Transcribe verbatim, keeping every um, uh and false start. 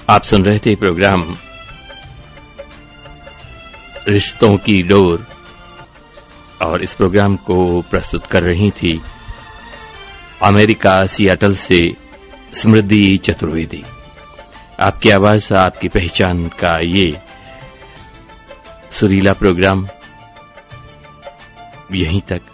आप सुन रहे थे प्रोग्राम रिश्तों की डोर और इस प्रोग्राम को प्रस्तुत कर रही थी अमेरिका सियाटल से समृद्धि चतुर्वेदी। आपकी आवाज आपकी पहचान का ये सुरीला प्रोग्राम यहीं तक।